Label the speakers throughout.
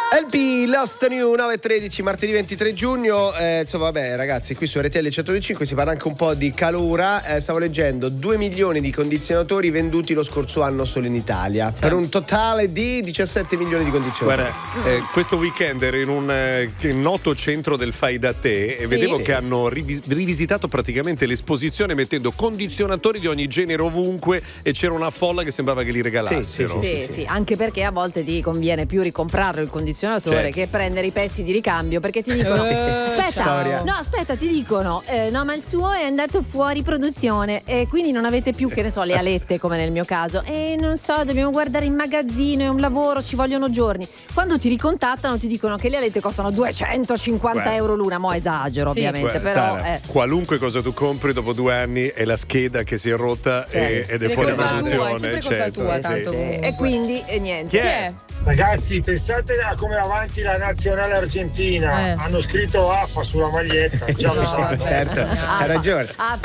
Speaker 1: LP Lost New 9:13 martedì 23 giugno. Insomma, vabbè, ragazzi, qui su RTL 125 si parla anche un po' di calura. Stavo leggendo 2 milioni di condizionatori venduti lo scorso anno solo in Italia, per un totale di 17 milioni di condizionatori.
Speaker 2: Guarda, questo weekend ero in un noto centro del fai da te e vedevo che hanno rivisitato praticamente l'esposizione mettendo condizionatori di ogni genere ovunque e c'era una folla che sembrava che li regalassero.
Speaker 3: Sì, anche perché a volte ti conviene più ricomprarlo il condizionatore che prendere i pezzi di ricambio, perché ti dicono aspetta, ti dicono no, ma il suo è andato fuori produzione e quindi non avete più, che ne so, le alette come nel mio caso, e non so, dobbiamo guardare in magazzino, è un lavoro, ci vogliono giorni. Quando ti ricontattano ti dicono che le alette costano 250 euro l'una, mo esagero ovviamente, però
Speaker 2: Sara, qualunque cosa tu compri dopo 2 anni è la scheda che si è rotta ed è fuori produzione,
Speaker 4: è sempre colpa tua, tanto.
Speaker 3: E quindi niente.
Speaker 4: Chi è?
Speaker 5: Ragazzi, pensate a come avanti la nazionale argentina. Hanno scritto AFA sulla maglietta. Già lo so.
Speaker 1: Certo, hai ragione.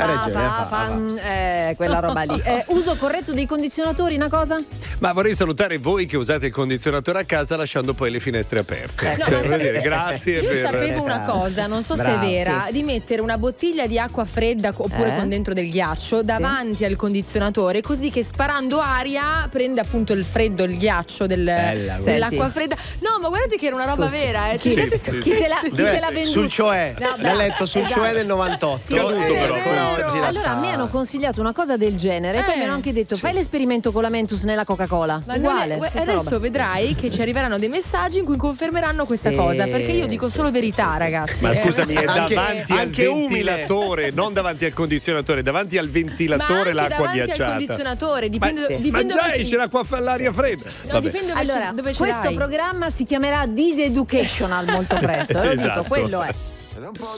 Speaker 3: Quella roba lì. Uso corretto dei condizionatori, una cosa?
Speaker 2: Ma vorrei salutare voi che usate il condizionatore a casa lasciando poi le finestre aperte. Grazie.
Speaker 4: Io sapevo una cosa, non so se è vera, di mettere una bottiglia di acqua fredda oppure con dentro del ghiaccio davanti al condizionatore, così che sparando aria prende appunto il freddo, il ghiaccio dell'acqua fredda. No, ma guardate che era una roba vera.
Speaker 3: Chi te l'ha venduto?
Speaker 1: Sul cioè, l'ha letto sul cioè del 98.
Speaker 3: Allora a me hanno consigliato una cosa del genere, poi mi hanno anche detto fai l'esperimento con la Mentos nella Coca-Cola. Ma uguale,
Speaker 4: adesso vedrai che ci arriveranno dei messaggi in cui confermeranno questa cosa, perché io dico solo verità, ragazzi.
Speaker 2: Ma scusami, è davanti al ventilatore, non davanti al condizionatore, davanti al ventilatore l'acqua
Speaker 4: davanti
Speaker 2: ghiacciata.
Speaker 4: Al condizionatore, dipende
Speaker 2: ma già esce all'aria fredda.
Speaker 4: No, dipende dove ce
Speaker 3: questo
Speaker 4: l'hai.
Speaker 3: programma si chiamerà Diseducational molto presto, lo dico, quello è.